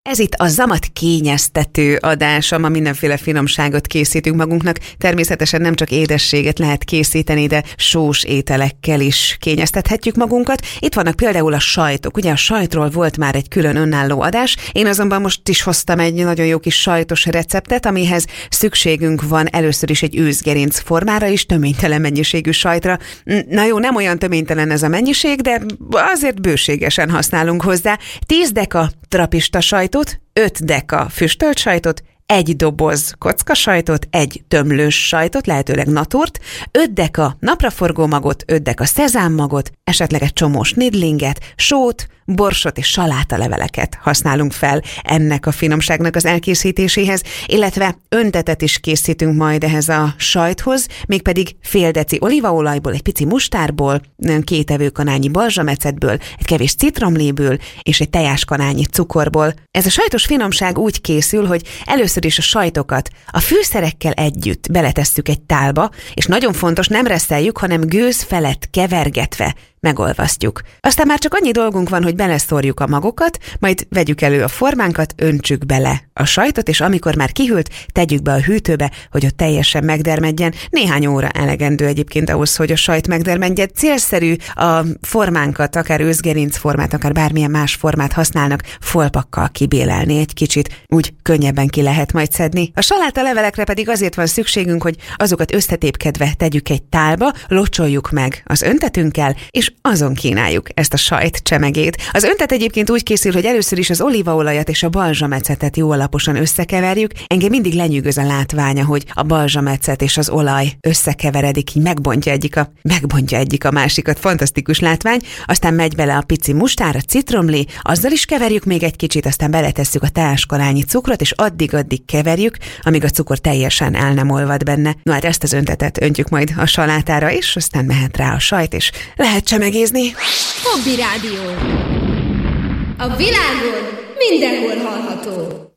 Ez itt a Zamat kényeztető adása, ma mindenféle finomságot készítünk magunknak. Természetesen nem csak édességet lehet készíteni, de sós ételekkel is kényeztethetjük magunkat. Itt vannak például a sajtok. Ugye a sajtról volt már egy külön önálló adás. Én azonban most is hoztam egy nagyon jó kis sajtos receptet, amihez szükségünk van először is egy őszgerinc formára és töménytelen mennyiségű sajtra. Na jó, nem olyan töménytelen ez a mennyiség, de azért bőségesen használunk hozzá. 10 deka trapista sajtot, 5 deka füstölt sajtot, 1 doboz kockasajtot, 1 tömlős sajtot, lehetőleg naturt, 5 deka napraforgó magot, 5 deka szezámmagot, esetleg egy csomós nidlinget, sót, borsot és salátaleveleket használunk fel ennek a finomságnak az elkészítéséhez, illetve öntetet is készítünk majd ehhez a sajthoz, mégpedig fél deci olívaolajból, egy pici mustárból, 2 evőkanálnyi balzsamecetből, egy kevés citromléből és egy tejáskanálnyi cukorból. Ez a sajtos finomság úgy készül, hogy először is a sajtokat a fűszerekkel együtt beletesszük egy tálba, és nagyon fontos, nem reszeljük, hanem gőz felett kevergetve megolvasztjuk. Aztán már csak annyi dolgunk van, hogy beleszórjuk a magokat, majd vegyük elő a formánkat, öntsük bele a sajtot, és amikor már kihűlt, tegyük be a hűtőbe, hogy ott teljesen megdermedjen. Néhány óra elegendő egyébként ahhoz, hogy a sajt megdermedjen. Célszerű a formánkat, akár őszgerinc formát, akár bármilyen más formát használnak, folpakkal kibélelni egy kicsit, úgy könnyebben ki lehet majd szedni. A salátalevelekre pedig azért van szükségünk, hogy azokat összetépkedve tegyük egy tálba, locsoljuk meg az öntetünkkel, és azon kínáljuk ezt a sajt csemegét. Az öntet egyébként úgy készül, hogy először is az olívaolajat és a balzsamecetet jó alaposan összekeverjük. Engem mindig lenyűgöz a látványa, hogy a balzsamecet és az olaj összekeveredik, így megbontja egyik a másikat. Fantasztikus látvány. Aztán megy bele a pici mustár, a citromlé, azzal is keverjük még egy kicsit, aztán beletesszük a teáskanálnyi cukrot, és addig keverjük, amíg a cukor teljesen el nem olvad benne. No hát ezt az öntetet öntjük majd a salátára, és aztán mehet rá a sajt, és lehet csemegézni. Hobby Rádió. A világon mindenhol hallható.